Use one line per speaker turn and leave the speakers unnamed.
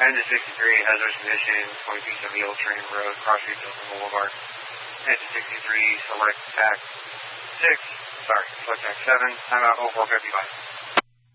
Engine 63, hazardous condition, 2270 Old Train Road, Cross Street, Tilton Boulevard. Engine 63, select tack 7, timeout 0455.